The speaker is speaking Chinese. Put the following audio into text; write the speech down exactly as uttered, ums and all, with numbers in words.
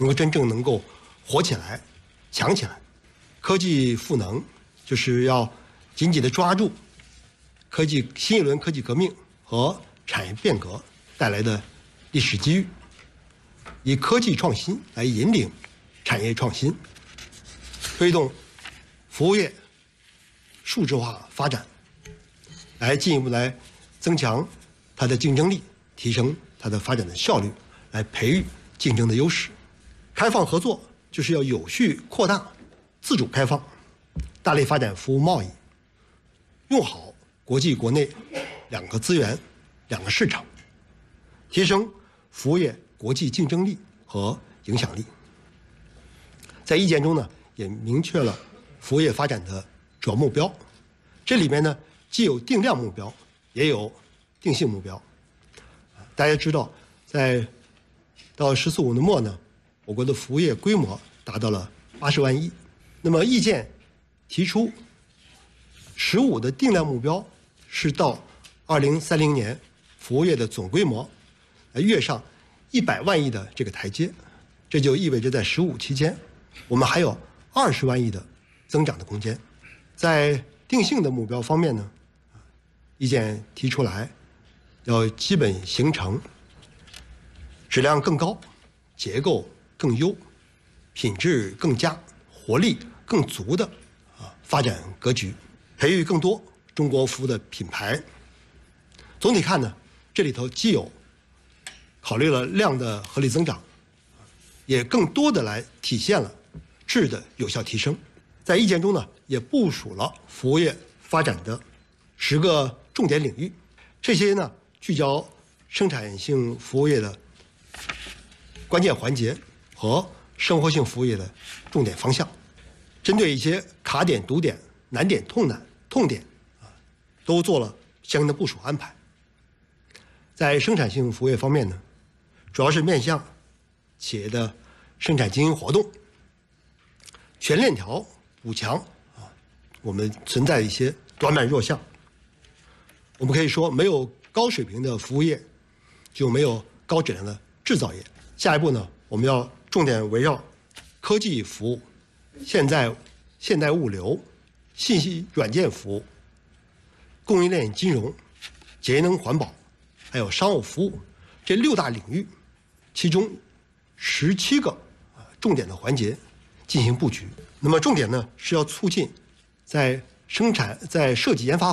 能够真正能够活起来、强起来。科技赋能就是要紧紧地抓住科技新一轮科技革命和产业变革带来的历史机遇，以科技创新来引领产业创新，推动服务业数字化发展，来进一步来增强它的竞争力，提升它的发展的效率，来培育竞争的优势。开放合作就是要有序扩大自主开放，大力发展服务贸易，用好国际国内两个资源、两个市场，提升服务业国际竞争力和影响力。在意见中呢，也明确了服务业发展的主要目标，这里面呢既有定量目标，也有定性目标。大家知道，在到“十四五”的末呢，我国的服务业规模达到了八十万亿。那么意见提出，“十五”的定量目标是到二零三零年，服务业的总规模来跃上一百万亿的这个台阶，这就意味着在“十五”期间，我们还有二十万亿的增长的空间。在定性的目标方面呢，意见提出来，要基本形成质量更高、结构更优、品质更佳、活力更足的啊发展格局，培育更多中国服务的品牌。总体看呢，这里头既有考虑了量的合理增长，也更多的来体现了质的有效提升。在意见中呢，也部署了服务业发展的十个重点领域，这些呢聚焦生产性服务业的关键环节和生活性服务业的重点方向，针对一些卡点、堵点、难点、痛难、痛点啊，都做了相应的部署安排。在生产性服务业方面呢，主要是面向企业的生产经营活动，全链条补强啊我们存在的一些短板弱项。我们可以说，没有高水平的服务业，就没有高质量的制造业。下一步呢，我们要重点围绕科技服务、现在现代物流、信息软件服务、供应链金融、节能环保，还有商务服务这六大领域，其中十七个啊重点的环节进行布局。那么重点呢是要促进在生产、在设计研发